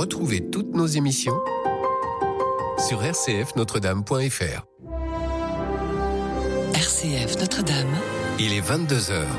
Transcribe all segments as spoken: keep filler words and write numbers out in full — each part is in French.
Retrouvez toutes nos émissions sur r c f notre dame point f r. R C F Notre-Dame. Il est vingt-deux heures.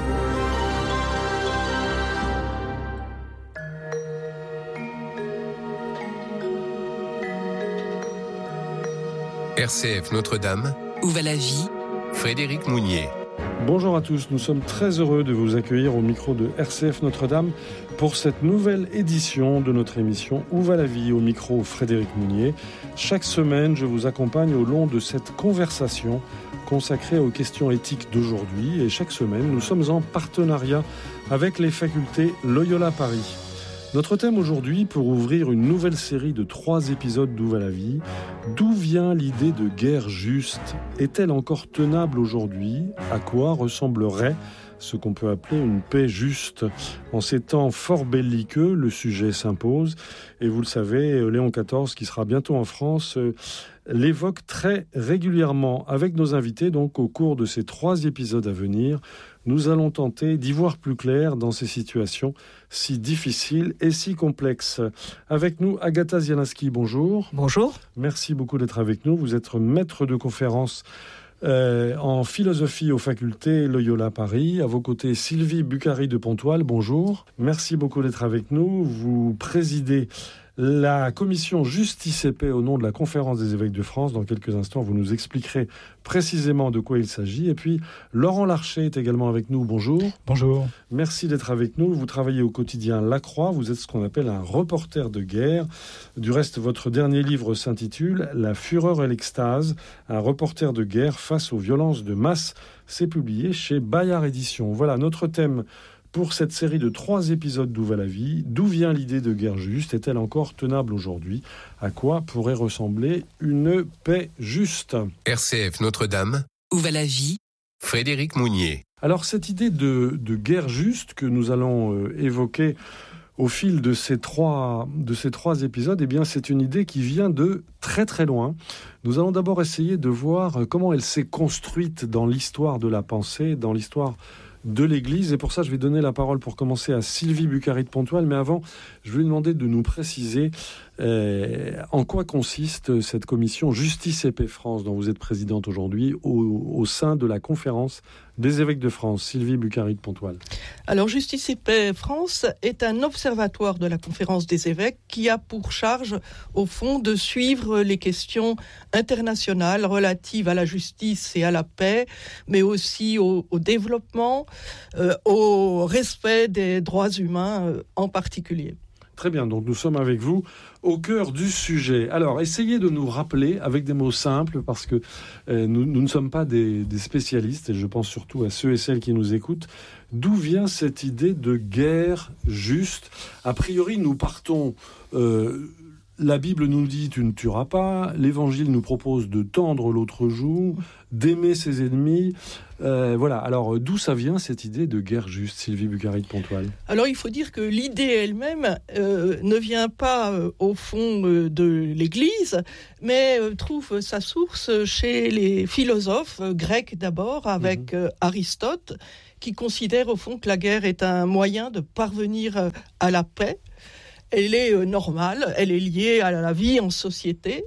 R C F Notre-Dame. Où va la vie ? Frédéric Mounier. Bonjour à tous, nous sommes très heureux de vous accueillir au micro de R C F Notre-Dame pour cette nouvelle édition de notre émission Où va la vie ? Au micro Frédéric Mounier. Chaque semaine, je vous accompagne au long de cette conversation consacrée aux questions éthiques d'aujourd'hui. Et chaque semaine, nous sommes en partenariat avec les facultés Loyola Paris. Notre thème aujourd'hui, pour ouvrir une nouvelle série de trois épisodes d'Où va la vie, d'où vient l'idée de guerre juste ? Est-elle encore tenable aujourd'hui ? À quoi ressemblerait ce qu'on peut appeler une paix juste ? En ces temps fort belliqueux, le sujet s'impose. Et vous le savez, Léon quatorze, qui sera bientôt en France, l'évoque très régulièrement. Avec nos invités, donc, au cours de ces trois épisodes à venir, nous allons tenter d'y voir plus clair dans ces situations si difficiles et si complexes. Avec nous, Agatha Zielinski, bonjour. Bonjour. Merci beaucoup d'être avec nous. Vous êtes maître de conférence euh, en philosophie aux facultés Loyola Paris. À vos côtés, Sylvie Bucari de Pontoise, bonjour. Merci beaucoup d'être avec nous. Vous présidez la commission Justice et Paix au nom de la Conférence des évêques de France. Dans quelques instants, vous nous expliquerez précisément de quoi il s'agit. Et puis, Laurent Larcher est également avec nous. Bonjour. Bonjour. Merci d'être avec nous. Vous travaillez au quotidien La Croix. Vous êtes ce qu'on appelle un reporter de guerre. Du reste, votre dernier livre s'intitule « La fureur et l'extase, un reporter de guerre face aux violences de masse ». C'est publié chez Bayard Éditions. Voilà notre thème pour cette série de trois épisodes d'Où va la vie. D'où vient l'idée de guerre juste ? Est-elle encore tenable aujourd'hui ? À quoi pourrait ressembler une paix juste ? R C F Notre-Dame. Où va la vie ? Frédéric Mounier. Alors cette idée de, de guerre juste que nous allons euh, évoquer au fil de ces trois, de ces trois épisodes, eh bien, c'est une idée qui vient de très très loin. Nous allons d'abord essayer de voir comment elle s'est construite dans l'histoire de la pensée, dans l'histoire de l'Église. Et pour ça, je vais donner la parole pour commencer à Sylvie Bucari de Pontoise. Mais avant, je vais lui demander de nous préciser euh, en quoi consiste cette commission Justice et Paix France, dont vous êtes présidente aujourd'hui, au, au sein de la Conférence des évêques de France. Sylvie Bucari de Pontoise. Alors, Justice et Paix France est un observatoire de la Conférence des évêques qui a pour charge, au fond, de suivre les questions internationales relatives à la justice et à la paix, mais aussi au, au développement, euh, au respect des droits humains euh, en particulier. Très bien, donc nous sommes avec vous au cœur du sujet. Alors, essayez de nous rappeler avec des mots simples, parce que euh, nous, nous ne sommes pas des, des spécialistes, et je pense surtout à ceux et celles qui nous écoutent. D'où vient cette idée de guerre juste ? A priori, nous partons... Euh, La Bible nous dit « tu ne tueras pas », l'Évangile nous propose de tendre l'autre joue, d'aimer ses ennemis. Euh, voilà, alors d'où ça vient cette idée de guerre juste, Sylvie Bucari de Pontoise ? Alors il faut dire que l'idée elle-même euh, ne vient pas euh, au fond euh, de l'Église, mais euh, trouve sa source chez les philosophes euh, grecs d'abord, avec mmh. euh, Aristote, qui considère au fond que la guerre est un moyen de parvenir euh, à la paix. Elle est euh, normale, elle est liée à la vie en société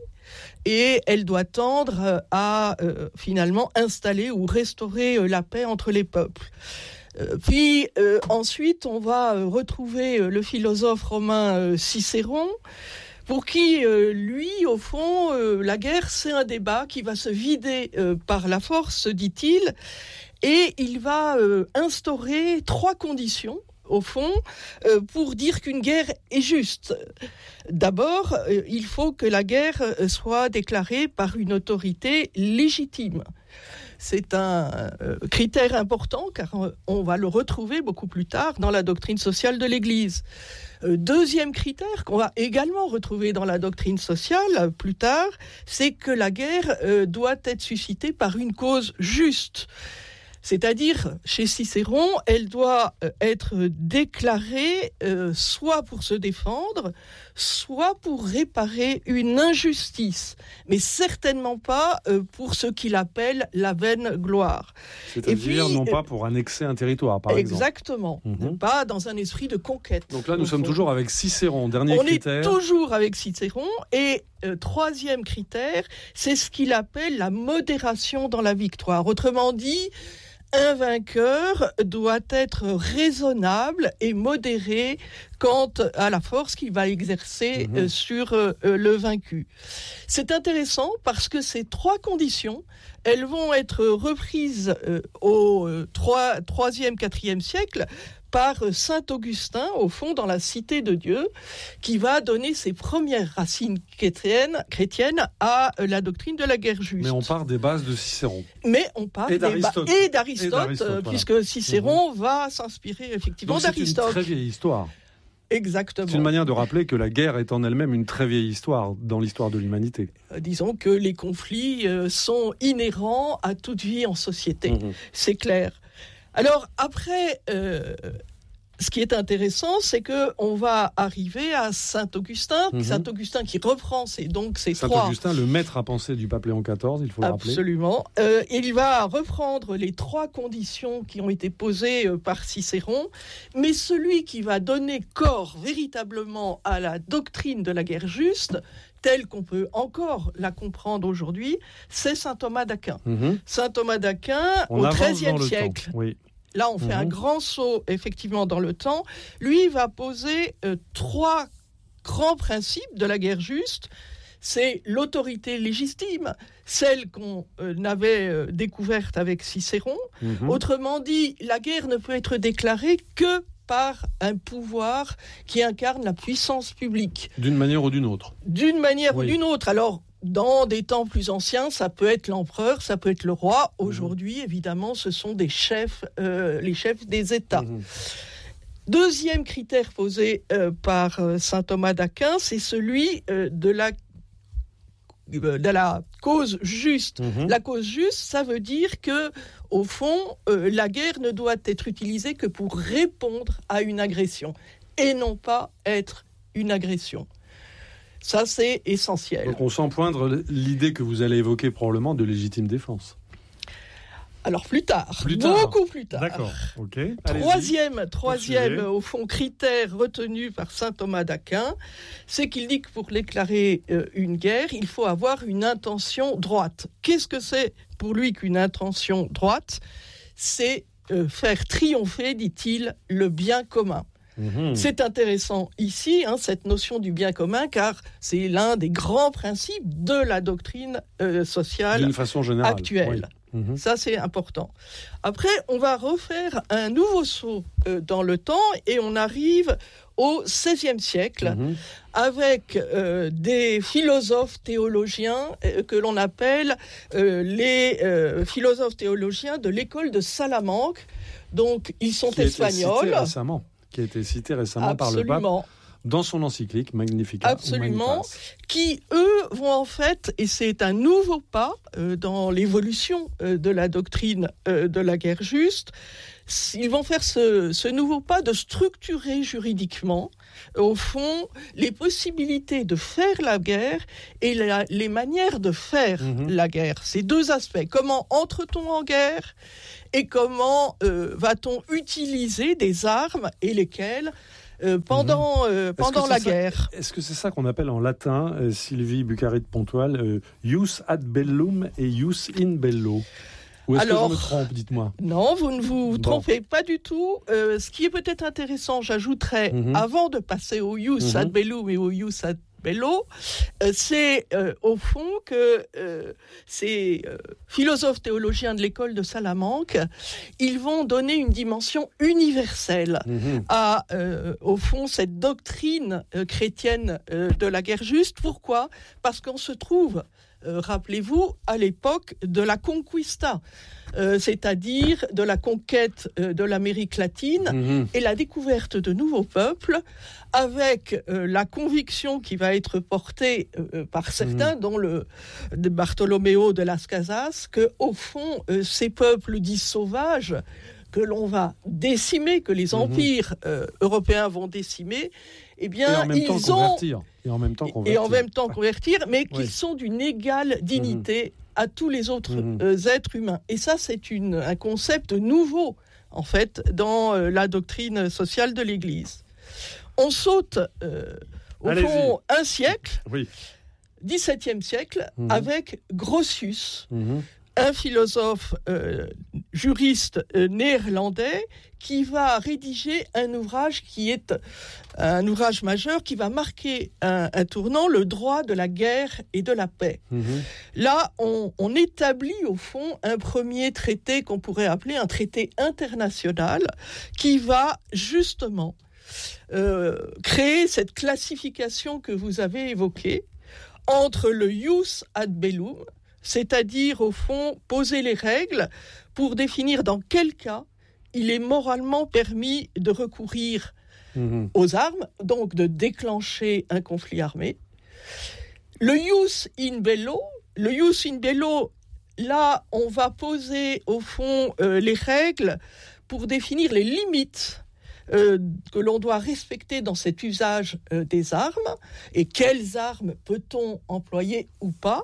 et elle doit tendre à euh, finalement installer ou restaurer euh, la paix entre les peuples. Euh, puis euh, ensuite, on va euh, retrouver euh, le philosophe romain euh, Cicéron, pour qui, euh, lui, au fond, euh, la guerre, c'est un débat qui va se vider euh, par la force, dit-il, et il va euh, instaurer trois conditions au fond, euh, pour dire qu'une guerre est juste. D'abord, euh, il faut que la guerre euh, soit déclarée par une autorité légitime. C'est un euh, critère important, car euh, on va le retrouver beaucoup plus tard dans la doctrine sociale de l'Église. Euh, deuxième critère qu'on va également retrouver dans la doctrine sociale euh, plus tard, c'est que la guerre euh, doit être suscitée par une cause juste. C'est-à-dire, chez Cicéron, elle doit être déclarée euh, soit pour se défendre, soit pour réparer une injustice, mais certainement pas euh, pour ce qu'il appelle la vaine gloire. C'est-à-dire, puis, non pas pour annexer un territoire, par exactement, exemple. Exactement, mm-hmm. Pas dans un esprit de conquête. Donc là, nous sommes fond. toujours avec Cicéron, dernier On critère. On est toujours avec Cicéron, et euh, troisième critère, c'est ce qu'il appelle la modération dans la victoire. Autrement dit, un vainqueur doit être raisonnable et modéré quant à la force qu'il va exercer mmh. sur euh, le vaincu. C'est intéressant parce que ces trois conditions, elles vont être reprises euh, au trois, troisième, quatrième siècle par saint Augustin, au fond, dans la Cité de Dieu, qui va donner ses premières racines chrétiennes, chrétiennes à la doctrine de la guerre juste. Mais on part des bases de Cicéron. Mais on part et des d'Aristote, ba- et d'Aristote, et d'Aristote voilà. Puisque Cicéron mmh. va s'inspirer effectivement Donc d'Aristote. C'est une très vieille histoire. Exactement. C'est une manière de rappeler que la guerre est en elle-même une très vieille histoire dans l'histoire de l'humanité. Euh, disons que les conflits euh, sont inhérents à toute vie en société. Mmh. C'est clair. Alors après, euh, ce qui est intéressant, c'est qu'on va arriver à saint Augustin, mmh. saint Augustin qui reprend ces, donc ces saint trois... Saint Augustin, le maître à penser du pape Léon quatorze, il faut le rappeler. Absolument. Euh, il va reprendre les trois conditions qui ont été posées euh, par Cicéron, mais celui qui va donner corps véritablement à la doctrine de la guerre juste, telle qu'on peut encore la comprendre aujourd'hui, c'est saint Thomas d'Aquin. Mmh. Saint Thomas d'Aquin, on au treizième siècle. Oui. Là, on fait mmh. un grand saut, effectivement, dans le temps. Lui, il va poser euh, trois grands principes de la guerre juste. C'est l'autorité légitime, celle qu'on euh, avait euh, découverte avec Cicéron. Mmh. Autrement dit, la guerre ne peut être déclarée que par un pouvoir qui incarne la puissance publique. D'une manière ou d'une autre. D'une manière oui. ou d'une autre. Alors, dans des temps plus anciens, ça peut être l'empereur, ça peut être le roi. Aujourd'hui, mmh. évidemment, ce sont des chefs, euh, les chefs des États. Mmh. Deuxième critère posé euh, par euh, saint Thomas d'Aquin, c'est celui euh, de la de la cause juste. Mmh. La cause juste, ça veut dire que, au fond, euh, la guerre ne doit être utilisée que pour répondre à une agression et non pas être une agression. Ça, c'est essentiel. Donc on sent poindre l'idée que vous allez évoquer probablement de légitime défense. Alors plus tard, plus tard. beaucoup plus tard. D'accord, ok. Troisième, troisième au fond, critère retenu par saint Thomas d'Aquin, c'est qu'il dit que pour déclarer euh, une guerre, il faut avoir une intention droite. Qu'est-ce que c'est pour lui qu'une intention droite ? C'est euh, faire triompher, dit-il, le bien commun. Mmh. C'est intéressant ici, hein, cette notion du bien commun, car c'est l'un des grands principes de la doctrine euh, sociale d'une façon générale, actuelle. Oui. Mmh. Ça, c'est important. Après, on va refaire un nouveau saut euh, dans le temps et on arrive au seizième siècle mmh. avec euh, des philosophes théologiens euh, que l'on appelle euh, les euh, philosophes théologiens de l'école de Salamanque. Donc, ils sont qui espagnols. A été récemment, qui a été cité récemment Absolument. par le pape dans son encyclique Magnificat. Absolument, qui eux vont en fait, et c'est un nouveau pas euh, dans l'évolution euh, de la doctrine euh, de la guerre juste, ils vont faire ce, ce nouveau pas de structurer juridiquement, au fond, les possibilités de faire la guerre et la, les manières de faire mmh. la guerre. Ces deux aspects, comment entre-t-on en guerre et comment euh, va-t-on utiliser des armes et lesquelles Euh, pendant, mmh. euh, pendant la ça, guerre. Est-ce que c'est ça qu'on appelle en latin, euh, Sylvie Bucari de Pontoile, euh, jus ad bellum et jus in bello? Ou est-ce Alors, que je me trompe, dites-moi? Non, vous ne vous bon. trompez pas du tout. Euh, ce qui est peut-être intéressant, j'ajouterais, mmh. avant de passer au jus mmh. ad bellum et au jus ad bello, euh, c'est euh, au fond que euh, ces euh, philosophes théologiens de l'école de Salamanque, ils vont donner une dimension universelle mmh. à, euh, au fond, cette doctrine euh, chrétienne euh, de la guerre juste. Pourquoi ? Parce qu'on se trouve euh, rappelez-vous, à l'époque de la conquista, euh, c'est-à-dire de la conquête euh, de l'Amérique latine mmh. et la découverte de nouveaux peuples, avec euh, la conviction qui va être portée euh, par certains, mmh. dont le de Bartolomeo de Las Casas, que au fond, euh, ces peuples dits sauvages, que l'on va décimer, que les empires mmh. euh, européens vont décimer, eh bien, et en même ils temps ont convertir. Et en même temps convertir. Et en même temps convertir, mais qu'ils oui. sont d'une égale dignité mmh. à tous les autres mmh. euh, êtres humains. Et ça, c'est une, un concept nouveau, en fait, dans euh, la doctrine sociale de l'Église. On saute, euh, au Allez-y. fond, un siècle, oui. dix-septième siècle, mmh. avec Grotius, mmh. un philosophe euh, juriste euh, néerlandais qui va rédiger un ouvrage qui est un ouvrage majeur qui va marquer un, un tournant, le droit de la guerre et de la paix. Mmh. Là, on, on établit au fond un premier traité qu'on pourrait appeler un traité international qui va justement euh, créer cette classification que vous avez évoquée entre le ius ad bellum, c'est-à-dire, au fond, poser les règles pour définir dans quel cas il est moralement permis de recourir mmh. aux armes, donc de déclencher un conflit armé. Le ius in bello, le ius in bello, là, on va poser, au fond, euh, les règles pour définir les limites euh, que l'on doit respecter dans cet usage euh, des armes, et quelles armes peut-on employer ou pas.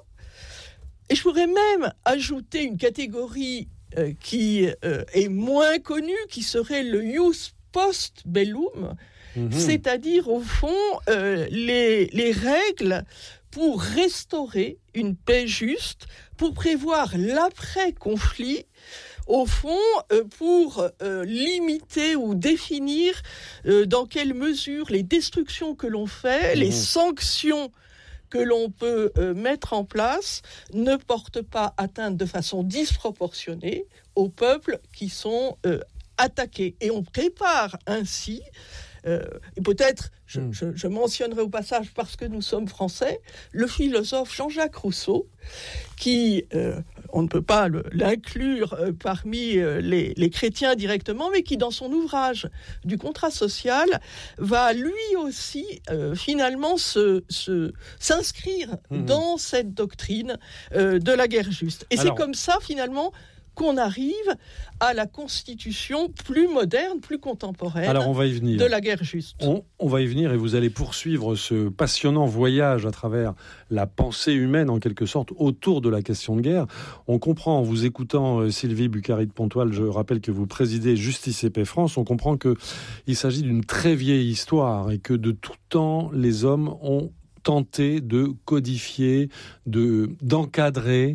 Et je pourrais même ajouter une catégorie euh, qui euh, est moins connue, qui serait le ius post bellum, mmh. c'est-à-dire au fond euh, les, les règles pour restaurer une paix juste, pour prévoir l'après-conflit, au fond euh, pour euh, limiter ou définir euh, dans quelle mesure les destructions que l'on fait, mmh. les sanctions que l'on peut euh, mettre en place ne portent pas atteinte de façon disproportionnée aux peuples qui sont euh, attaqués. Et on prépare ainsi, euh, et peut-être, je, mm. je, je mentionnerai au passage, parce que nous sommes français, le philosophe Jean-Jacques Rousseau, qui, euh, on ne peut pas le, l'inclure euh, parmi euh, les, les chrétiens directement, mais qui, dans son ouvrage du contrat social, va lui aussi, euh, finalement, se, se, s'inscrire mmh. dans cette doctrine euh, de la guerre juste. Et Alors, c'est comme ça, finalement, qu'on arrive à la constitution plus moderne, plus contemporaine Alors on va y venir. de la guerre juste. On, on va y venir et vous allez poursuivre ce passionnant voyage à travers la pensée humaine, en quelque sorte, autour de la question de guerre. On comprend, en vous écoutant, euh, Sylvie Bucari de Pontoile, je rappelle que vous présidez Justice et Paix France, on comprend qu'il s'agit d'une très vieille histoire et que de tout temps, les hommes ont tenté de codifier, de, d'encadrer,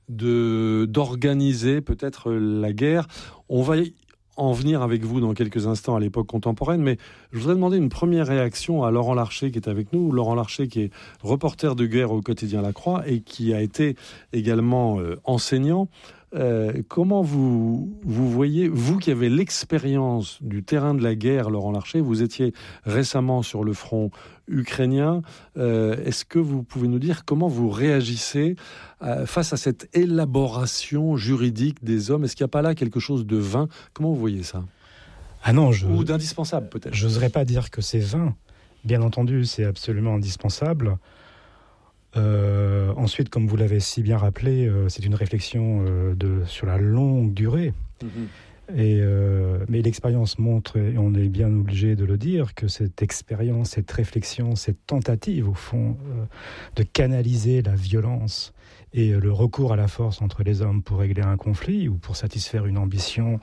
De, d'organiser peut-être la guerre. On va en venir avec vous dans quelques instants à l'époque contemporaine, mais je voudrais demander une première réaction à Laurent Larcher qui est avec nous. Laurent Larcher qui est reporter de guerre au quotidien La Croix et qui a été également euh, enseignant. Euh, comment vous, vous voyez, vous qui avez l'expérience du terrain de la guerre, Laurent Larcher, vous étiez récemment sur le front ukrainien, euh, est-ce que vous pouvez nous dire comment vous réagissez euh, face à cette élaboration juridique des hommes? Est-ce qu'il n'y a pas là quelque chose de vain? Comment vous voyez ça? Ah non, je, Ou d'indispensable peut-être? Je n'oserais pas dire que c'est vain. Bien entendu, c'est absolument indispensable. Euh, ensuite, comme vous l'avez si bien rappelé, euh, c'est une réflexion euh, de, sur la longue durée. Mmh. Et, euh, mais l'expérience montre, et on est bien obligé de le dire, que cette expérience, cette réflexion, cette tentative, au fond, euh, de canaliser la violence et euh, le recours à la force entre les hommes pour régler un conflit ou pour satisfaire une ambition,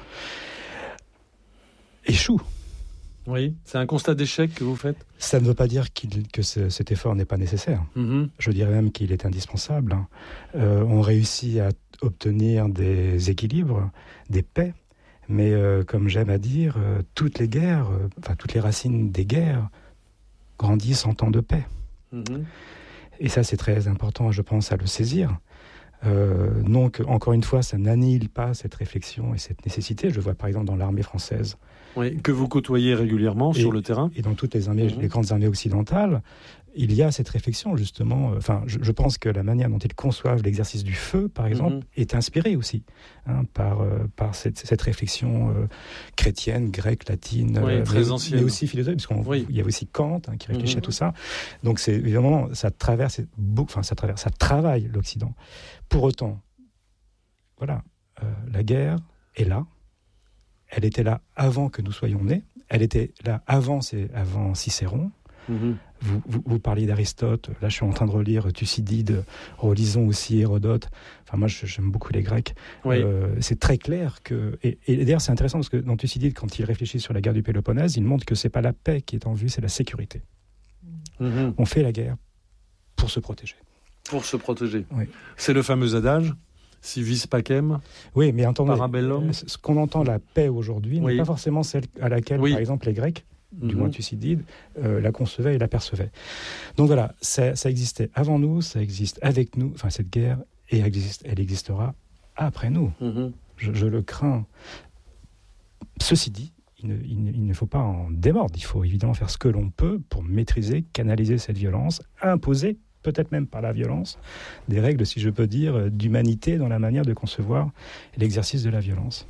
échoue. Oui, c'est un constat d'échec que vous faites? Ça ne veut pas dire qu'il, que ce, cet effort n'est pas nécessaire. Mmh. Je dirais même qu'il est indispensable. Euh, on réussit à obtenir des équilibres, des paix, mais euh, comme j'aime à dire, euh, toutes les guerres, euh, enfin toutes les racines des guerres grandissent en temps de paix. Mmh. Et ça, c'est très important, je pense, à le saisir. Euh, donc, encore une fois, ça n'annihile pas cette réflexion et cette nécessité. Je le vois par exemple dans l'armée française. Oui, que vous côtoyez régulièrement et, sur le terrain. Et dans toutes les, armées, mmh. les grandes armées occidentales, il y a cette réflexion justement, enfin, je, je pense que la manière dont ils conçoivent l'exercice du feu, par exemple, mmh. est inspirée aussi hein, par, euh, par cette, cette réflexion euh, chrétienne, grecque, latine, oui, euh, très mais, ancienne. mais aussi philosophique, parce qu'il oui. y a aussi Kant hein, qui réfléchit mmh. à tout ça. Donc c'est évidemment, ça traverse, enfin ça traverse, ça travaille l'Occident. Pour autant, voilà, euh, la guerre est là. Elle était là avant que nous soyons nés. Elle était là avant, c'est avant Cicéron. Mmh. Vous, vous, vous parliez d'Aristote, là je suis en train de relire Thucydide, relisons aussi Hérodote, enfin moi je, j'aime beaucoup les Grecs, oui. euh, c'est très clair que, et, et d'ailleurs c'est intéressant parce que dans Thucydide quand il réfléchit sur la guerre du Péloponnèse, il montre que c'est pas la paix qui est en vue, c'est la sécurité. Mmh. On fait la guerre pour se protéger. Pour se protéger, oui. C'est le fameux adage si vis pacem, oui, mais entendez, parabellum. Ce qu'on entend la paix aujourd'hui oui. n'est pas forcément celle à laquelle oui. par exemple les Grecs du moins Thucydide, euh, la concevait et l'apercevait. Donc voilà, ça, ça existait avant nous, ça existe avec nous, enfin cette guerre, et elle, existe, elle existera après nous. Mm-hmm. Je, je le crains. Ceci dit, il ne, il, ne, il ne faut pas en démordre, il faut évidemment faire ce que l'on peut pour maîtriser, canaliser cette violence, imposer, peut-être même par la violence, des règles, si je peux dire, d'humanité dans la manière de concevoir l'exercice de la violence.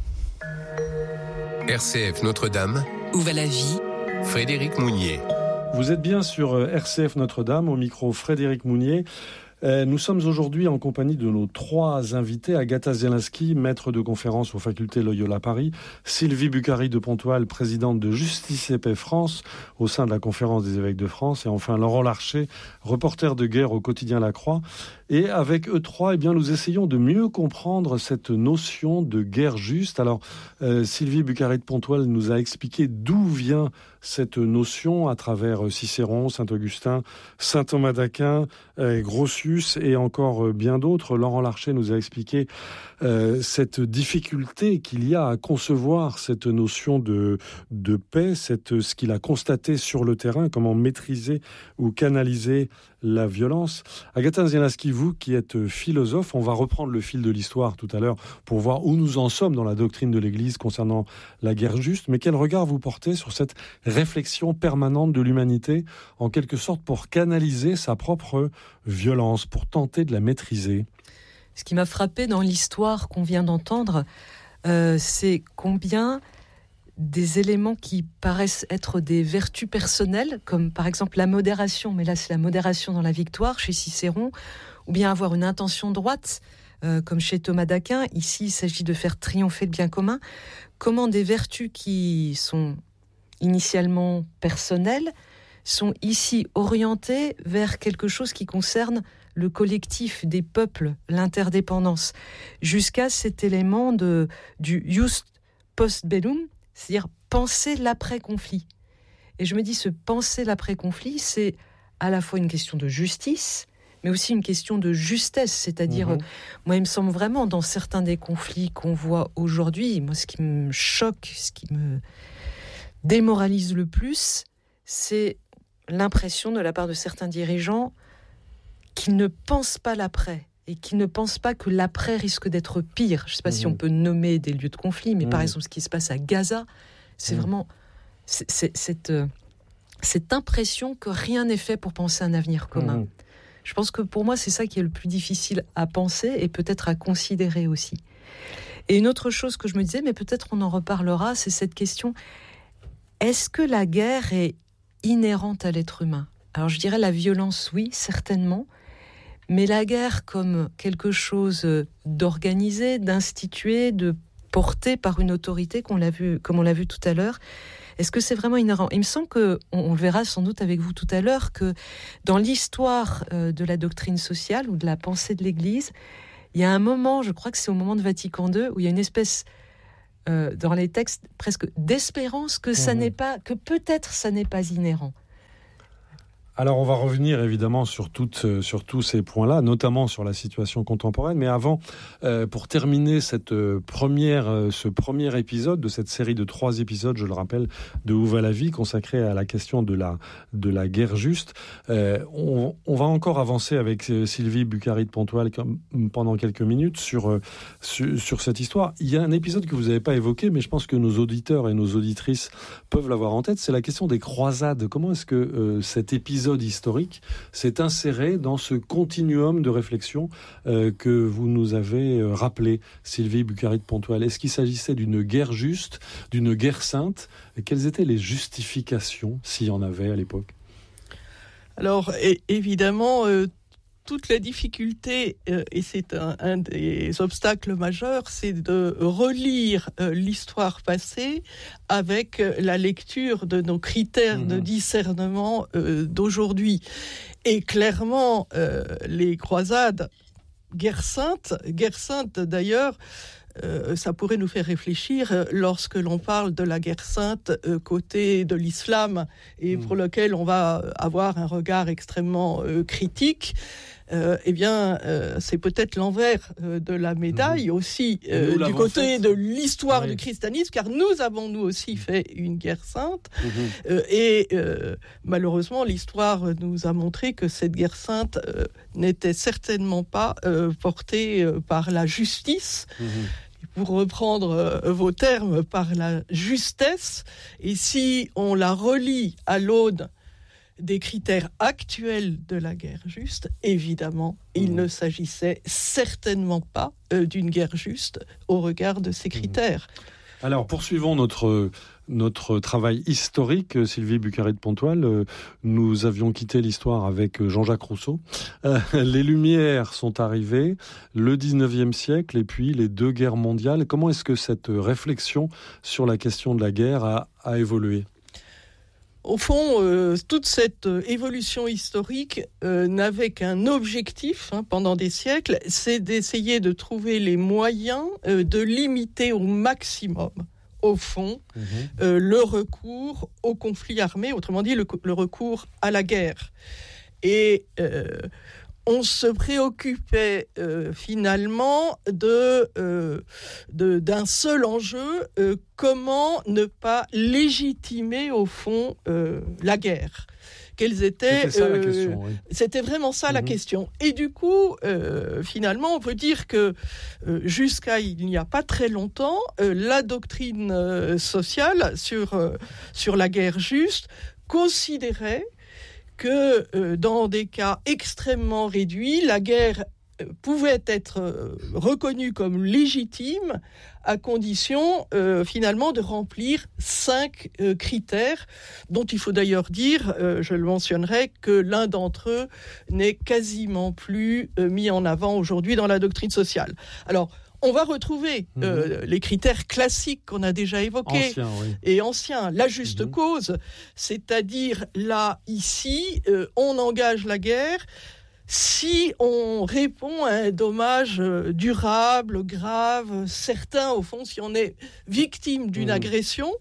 R C F Notre-Dame. Où va la vie ? Frédéric Mounier. Vous êtes bien sur R C F Notre-Dame, au micro Frédéric Mounier. Nous sommes aujourd'hui en compagnie de nos trois invités. Agatha Zielinski, maître de conférence aux facultés Loyola Paris. Sylvie Bucari de Pontoise, présidente de Justice et Paix France au sein de la Conférence des évêques de France. Et enfin Laurent Larcher, reporter de guerre au quotidien La Croix. Et avec eux trois, eh bien, nous essayons de mieux comprendre cette notion de guerre juste. Alors, euh, Sylvie Bucari de Pontoise nous a expliqué d'où vient cette notion à travers Cicéron, Saint-Augustin, saint Thomas d'Aquin, euh, Grotius et encore euh, bien d'autres. Laurent Larcher nous a expliqué euh, cette difficulté qu'il y a à concevoir cette notion de, de paix, cette, ce qu'il a constaté sur le terrain, comment maîtriser ou canaliser la violence. Agatha Zielinski, vous qui êtes philosophe, on va reprendre le fil de l'histoire tout à l'heure pour voir où nous en sommes dans la doctrine de l'Église concernant la guerre juste, mais quel regard vous portez sur cette réflexion permanente de l'humanité, en quelque sorte pour canaliser sa propre violence, pour tenter de la maîtriser? Ce qui m'a frappé dans l'histoire qu'on vient d'entendre, euh, c'est combien des éléments qui paraissent être des vertus personnelles, comme par exemple la modération, mais là c'est la modération dans la victoire chez Cicéron, ou bien avoir une intention droite, euh, comme chez Thomas d'Aquin. Ici, il s'agit de faire triompher le bien commun. Comment des vertus qui sont initialement personnelles sont ici orientées vers quelque chose qui concerne le collectif des peuples, l'interdépendance, jusqu'à cet élément de, du ius post bellum, c'est-à-dire penser l'après-conflit. Et je me dis, ce penser l'après-conflit, c'est à la fois une question de justice, mais aussi une question de justesse. C'est-à-dire, mmh. moi, il me semble vraiment, dans certains des conflits qu'on voit aujourd'hui, moi, ce qui me choque, ce qui me démoralise le plus, c'est l'impression de la part de certains dirigeants qu'ils ne pensent pas l'après. Et qui ne pensent pas que l'après risque d'être pire. Je ne sais pas mmh. si on peut nommer des lieux de conflit, mais mmh. par exemple, ce qui se passe à Gaza, c'est mmh. vraiment c'est, c'est, cette, euh, cette impression que rien n'est fait pour penser un avenir commun. Mmh. Je pense que pour moi, c'est ça qui est le plus difficile à penser et peut-être à considérer aussi. Et une autre chose que je me disais, mais peut-être on en reparlera, c'est cette question, est-ce que la guerre est inhérente à l'être humain ? Alors je dirais la violence, oui, certainement, mais la guerre comme quelque chose d'organisé, d'institué, de porté par une autorité, qu'on l'a vu, comme on l'a vu tout à l'heure, est-ce que c'est vraiment inhérent ? Il me semble qu'on on le verra sans doute avec vous tout à l'heure, que dans l'histoire euh, de la doctrine sociale ou de la pensée de l'Église, il y a un moment, je crois que c'est au moment de Vatican deux, où il y a une espèce, euh, dans les textes, presque d'espérance que, ça mmh. n'est pas, que peut-être ça n'est pas inhérent. Alors, on va revenir évidemment sur, toutes, sur tous ces points-là, notamment sur la situation contemporaine. Mais avant, euh, pour terminer cette première, euh, ce premier épisode de cette série de trois épisodes, je le rappelle, de Où va la vie, consacré à la question de la, de la guerre juste, euh, on, on va encore avancer avec Sylvie Bucari de Pontoise pendant quelques minutes sur, euh, sur, sur cette histoire. Il y a un épisode que vous n'avez pas évoqué, mais je pense que nos auditeurs et nos auditrices peuvent l'avoir en tête, c'est la question des croisades. Comment est-ce que euh, cet épisode épisode historique s'est inséré dans ce continuum de réflexion euh, que vous nous avez euh, rappelé, Sylvie Bucquary-de-Pontoise. Est-ce qu'il s'agissait d'une guerre juste, d'une guerre sainte? Et quelles étaient les justifications, s'il y en avait à l'époque? Alors, é- évidemment, euh, toute la difficulté, euh, et c'est un, un des obstacles majeurs, c'est de relire euh, l'histoire passée avec euh, la lecture de nos critères mmh. de discernement euh, d'aujourd'hui. Et clairement, euh, les croisades, guerre sainte, guerre sainte d'ailleurs, Euh, ça pourrait nous faire réfléchir euh, lorsque l'on parle de la guerre sainte euh, côté de l'islam et mmh. pour lequel on va avoir un regard extrêmement euh, critique. Euh, eh bien, euh, c'est peut-être l'envers euh, de la médaille mmh. aussi euh, du côté fait. de l'histoire oui. du christianisme, car nous avons nous aussi fait une guerre sainte. Mmh. Euh, et euh, malheureusement, l'histoire nous a montré que cette guerre sainte euh, n'était certainement pas euh, portée euh, par la justice. Mmh. Pour reprendre euh, vos termes, par la justesse. Et si on la relie à l'aune des critères actuels de la guerre juste, évidemment, mmh. il ne s'agissait certainement pas euh, d'une guerre juste au regard de ces critères. Mmh. Alors, poursuivons notre, notre travail historique, Sylvie Bucquary-de-Pontoise. Nous avions quitté l'histoire avec Jean-Jacques Rousseau. Euh, les Lumières sont arrivées, le dix-neuvième siècle, et puis les deux guerres mondiales. Comment est-ce que cette réflexion sur la question de la guerre a, a évolué ? Au fond, euh, toute cette euh, évolution historique euh, n'avait qu'un objectif hein, pendant des siècles, c'est d'essayer de trouver les moyens euh, de limiter au maximum, au fond, mmh. euh, le recours au conflit armé, autrement dit le, le recours à la guerre. Et euh, on se préoccupait euh, finalement de, euh, de, d'un seul enjeu, euh, comment ne pas légitimer au fond euh, la guerre. Quelles étaient, c'était ça euh, la question, oui. C'était vraiment ça mmh. la question. Et du coup, euh, finalement, on peut dire que euh, jusqu'à il n'y a pas très longtemps, euh, la doctrine euh, sociale sur, euh, sur la guerre juste considérait que euh, dans des cas extrêmement réduits, la guerre euh, pouvait être euh, reconnue comme légitime à condition euh, finalement de remplir cinq euh, critères dont il faut d'ailleurs dire, euh, je le mentionnerai, que l'un d'entre eux n'est quasiment plus euh, mis en avant aujourd'hui dans la doctrine sociale. Alors, on va retrouver mmh. euh, les critères classiques qu'on a déjà évoqués Ancien, oui. et anciens. La juste mmh. cause, c'est-à-dire là, ici, euh, on engage la guerre si on répond à un dommage euh, durable, grave, certain, au fond, si on est victime d'une mmh. agression.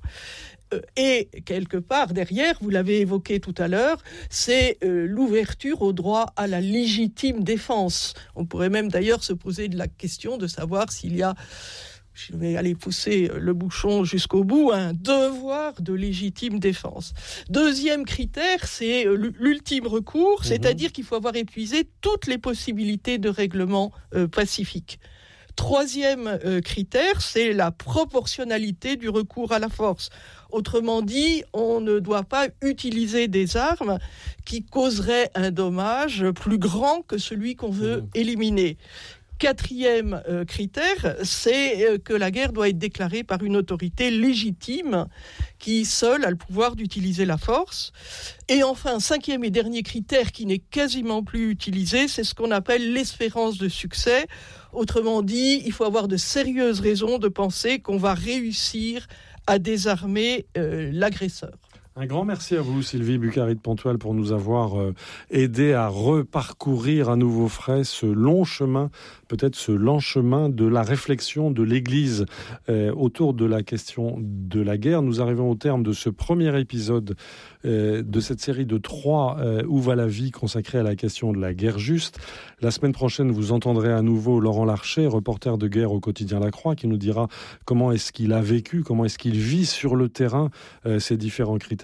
Et quelque part derrière, vous l'avez évoqué tout à l'heure, c'est euh, l'ouverture au droit à la légitime défense. On pourrait même d'ailleurs se poser de la question de savoir s'il y a, je vais aller pousser le bouchon jusqu'au bout, un devoir de légitime défense. Deuxième critère, c'est l'ultime recours, mmh. c'est-à-dire qu'il faut avoir épuisé toutes les possibilités de règlement euh, pacifique. Troisième euh, critère, c'est la proportionnalité du recours à la force. Autrement dit, on ne doit pas utiliser des armes qui causeraient un dommage plus grand que celui qu'on veut mmh. éliminer. Quatrième euh, critère, c'est euh, que la guerre doit être déclarée par une autorité légitime qui seule a le pouvoir d'utiliser la force. Et enfin, cinquième et dernier critère qui n'est quasiment plus utilisé, c'est ce qu'on appelle l'espérance de succès. Autrement dit, il faut avoir de sérieuses raisons de penser qu'on va réussir à désarmer euh, l'agresseur. Un grand merci à vous, Sylvie Bucquary-de-Pontoise, pour nous avoir euh, aidé à reparcourir à nouveau frais ce long chemin, peut-être ce lent chemin de la réflexion de l'Église euh, autour de la question de la guerre. Nous arrivons au terme de ce premier épisode euh, de cette série de trois euh, Où va la vie consacrée à la question de la guerre juste. La semaine prochaine, vous entendrez à nouveau Laurent Larcher, reporter de guerre au quotidien La Croix, qui nous dira comment est-ce qu'il a vécu, comment est-ce qu'il vit sur le terrain euh, ces différents critères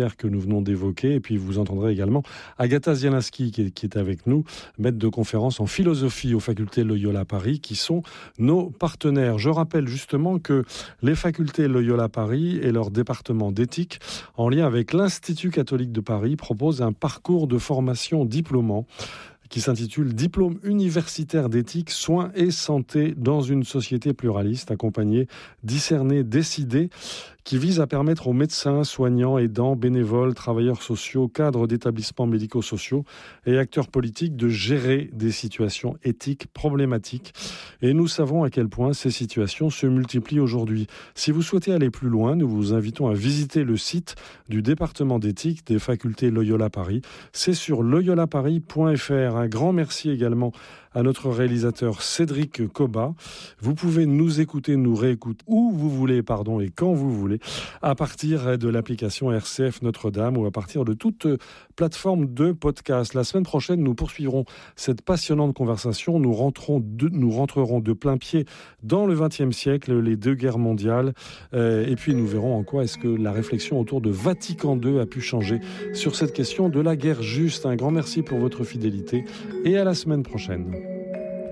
critères que nous venons d'évoquer. Et puis vous entendrez également Agatha Zielinski qui est, qui est avec nous, maître de conférence en philosophie aux facultés Loyola Paris, qui sont nos partenaires. Je rappelle justement que les facultés Loyola Paris et leur département d'éthique, en lien avec l'Institut catholique de Paris, proposent un parcours de formation diplômant qui s'intitule « Diplôme universitaire d'éthique, soins et santé dans une société pluraliste, accompagné, discerné, décidé », qui vise à permettre aux médecins, soignants, aidants, bénévoles, travailleurs sociaux, cadres d'établissements médico-sociaux et acteurs politiques de gérer des situations éthiques problématiques. Et nous savons à quel point ces situations se multiplient aujourd'hui. Si vous souhaitez aller plus loin, nous vous invitons à visiter le site du département d'éthique des facultés Loyola Paris. C'est sur loyola paris point f r. Un grand merci également à notre réalisateur Cédric Coba. Vous pouvez nous écouter, nous réécouter où vous voulez, pardon, et quand vous voulez, à partir de l'application R C F Notre-Dame ou à partir de toute plateforme de podcast. La semaine prochaine, nous poursuivrons cette passionnante conversation. Nous, rentrons de, nous rentrerons de plein pied dans le vingtième siècle, les deux guerres mondiales, euh, et puis nous verrons en quoi est-ce que la réflexion autour de Vatican deux a pu changer sur cette question de la guerre juste. Un grand merci pour votre fidélité et à la semaine prochaine.